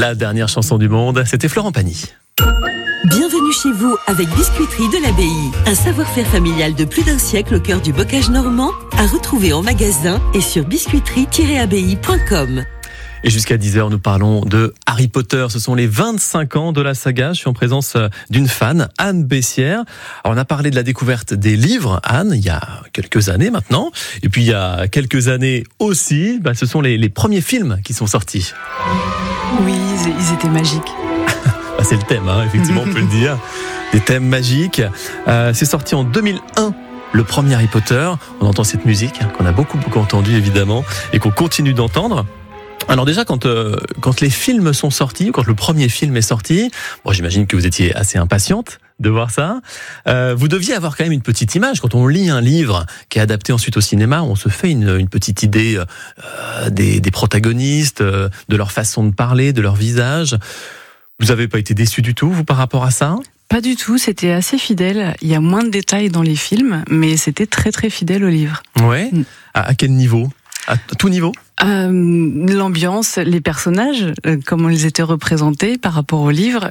La dernière chanson du monde, c'était Florent Pagny. Bienvenue chez vous avec Biscuiterie de l'Abbaye. Un savoir-faire familial de plus d'un siècle au cœur du bocage normand, à retrouver en magasin et sur biscuiterie-abbaye.com. Et jusqu'à 10h, nous parlons de Harry Potter. Ce sont les 25 ans de la saga. Je suis en présence d'une fan, Anne Bessière. Alors, on a parlé de la découverte des livres, Anne, il y a quelques années maintenant. Et puis, il y a quelques années aussi, ce sont les premiers films qui sont sortis. Oui, ils étaient magiques. C'est le thème, effectivement, on peut le dire. Des thèmes magiques. C'est sorti en 2001. Le premier Harry Potter. On entend cette musique qu'on a beaucoup entendue, évidemment, et qu'on continue d'entendre. Alors déjà, quand les films sont sortis, quand le premier film est sorti, j'imagine que vous étiez assez impatiente de voir ça. Vous deviez avoir quand même une petite image. Quand on lit un livre qui est adapté ensuite au cinéma, on se fait une petite idée des protagonistes, de leur façon de parler, de leur visage. Vous n'avez pas été déçu du tout, vous, par rapport à ça ? Pas du tout, c'était assez fidèle. Il y a moins de détails dans les films, mais c'était très très fidèle au livre. Ouais. À quel niveau ? À tout niveau ? L'ambiance, les personnages, comment ils étaient représentés par rapport au livre,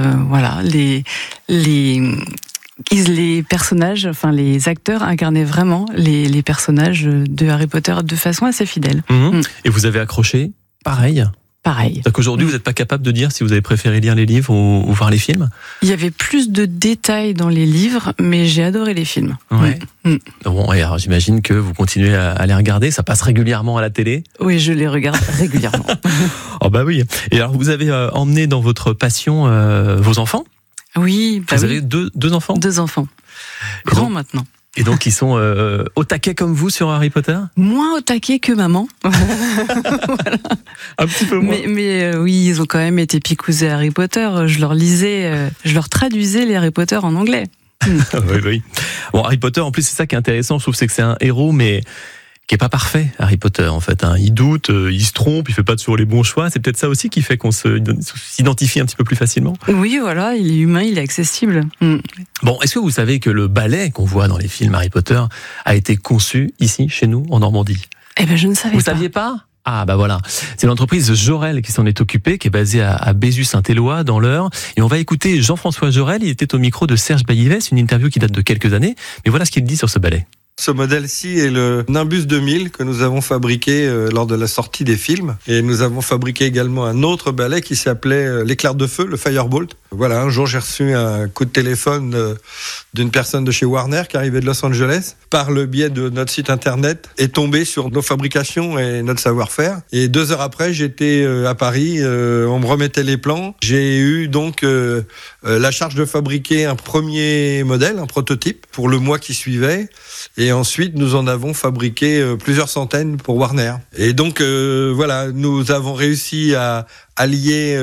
les personnages, enfin les acteurs incarnaient vraiment les personnages de Harry Potter de façon assez fidèle. Et vous avez accroché pareil ? Pareil. C'est-à-dire qu'aujourd'hui, vous n'êtes pas capable de dire si vous avez préféré lire les livres ou voir les films ? Il y avait plus de détails dans les livres, mais j'ai adoré les films. Ouais. Bon, et alors j'imagine que vous continuez à les regarder. Ça passe régulièrement à la télé ? Oui, je les regarde régulièrement. Oh bah oui. Et alors, vous avez emmené dans votre passion vos enfants ? Oui. Vous avez deux enfants ? 2 enfants. Grands maintenant. Et donc, ils sont au taquet comme vous sur Harry Potter ? Moins au taquet que maman. Voilà. Un petit peu moins. Mais oui, ils ont quand même été picousés à Harry Potter. Je leur traduisais les Harry Potter en anglais. Oui. Bon, Harry Potter, en plus, c'est ça qui est intéressant. Je trouve que c'est un héros, mais qui est pas parfait, Harry Potter, en fait. Il doute, il se trompe, il fait pas toujours les bons choix. C'est peut-être ça aussi qui fait qu'on s'identifie un petit peu plus facilement. Oui, voilà, il est humain, il est accessible. Bon, est-ce que vous savez que le ballet qu'on voit dans les films Harry Potter a été conçu ici, chez nous, en Normandie ? Eh ben, je ne savais pas. Vous saviez pas ? Ah bah voilà, c'est l'entreprise Jorel qui s'en est occupée, qui est basée à Bézu-Saint-Éloi, dans l'Eure. Et on va écouter Jean-François Jorel, il était au micro de Serge Baillivet, c'est une interview qui date de quelques années. Mais voilà ce qu'il dit sur ce ballet. Ce modèle-ci est le Nimbus 2000 que nous avons fabriqué lors de la sortie des films. Et nous avons fabriqué également un autre ballet qui s'appelait l'éclair de feu, le Firebolt. Voilà, un jour j'ai reçu un coup de téléphone d'une personne de chez Warner qui arrivait de Los Angeles. Par le biais de notre site internet, est tombé sur nos fabrications et notre savoir-faire. Et 2 heures après, j'étais à Paris, on me remettait les plans. J'ai eu donc la charge de fabriquer un premier modèle, un prototype, pour le mois qui suivait. Et ensuite, nous en avons fabriqué plusieurs centaines pour Warner. Et donc, nous avons réussi à allier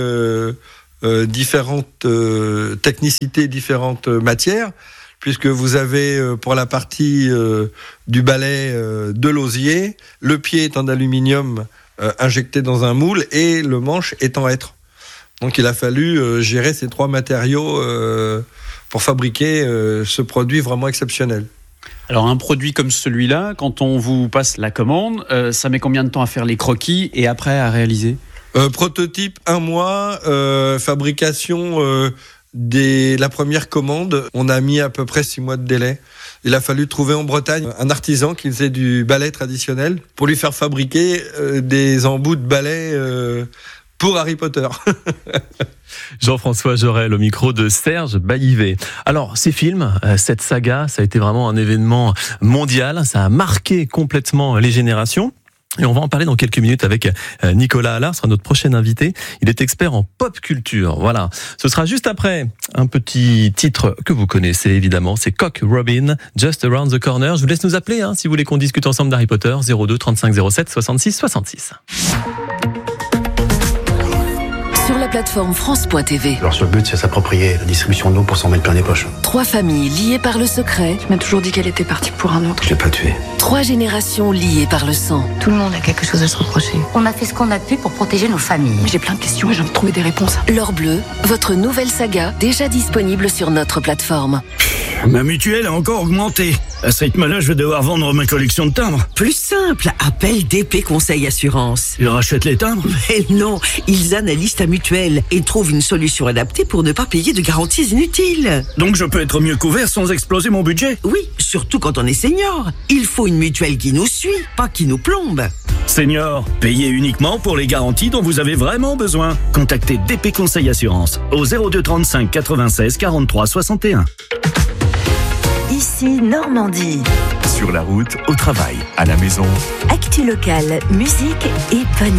différentes technicités, différentes matières, puisque vous avez pour la partie du balai de l'osier, le pied est en aluminium injecté dans un moule et le manche est en hêtre. Donc il a fallu gérer ces 3 matériaux pour fabriquer ce produit vraiment exceptionnel. Alors un produit comme celui-là, quand on vous passe la commande, ça met combien de temps à faire les croquis et après à réaliser ? Prototype 1 mois, fabrication la première commande, on a mis à peu près 6 mois de délai. Il a fallu trouver en Bretagne un artisan qui faisait du balai traditionnel pour lui faire fabriquer des embouts de balai pour Harry Potter. Jean-François Jorel au micro de Serge Baillivet. Alors, ces films, cette saga, ça a été vraiment un événement mondial. Ça a marqué complètement les générations. Et on va en parler dans quelques minutes avec Nicolas Allard, sera notre prochain invité. Il est expert en pop culture. Voilà. Ce sera juste après un petit titre que vous connaissez évidemment. C'est Cock Robin, Just Around the Corner. Je vous laisse nous appeler si vous voulez qu'on discute ensemble d'Harry Potter. 02 35 07 66 66. Sur la plateforme France.tv. Alors sur le but, c'est s'approprier la distribution de l'eau pour s'en mettre plein les poches. 3 familles liées par le secret. Tu m'as toujours dit qu'elle était partie pour un autre. Je l'ai pas tué. 3 générations liées par le sang. Tout le monde a quelque chose à se reprocher. On a fait ce qu'on a pu pour protéger nos familles. J'ai plein de questions et j'ai envie de trouver des réponses. L'Or bleu, votre nouvelle saga, déjà disponible sur notre plateforme. Ma mutuelle a encore augmenté. À ce rythme-là, je vais devoir vendre ma collection de timbres. Plus simple, appelle DP Conseil Assurance. Ils rachètent les timbres? Mais non, ils analysent ta mutuelle et trouvent une solution adaptée pour ne pas payer de garanties inutiles. Donc je peux être mieux couvert sans exploser mon budget? Oui, surtout quand on est senior. Il faut une mutuelle qui nous suit, pas qui nous plombe. Senior, payez uniquement pour les garanties dont vous avez vraiment besoin. Contactez DP Conseil Assurance au 02 35 96 43 61. Ici Normandie. Sur la route, au travail, à la maison. Actu locale, musique et bonne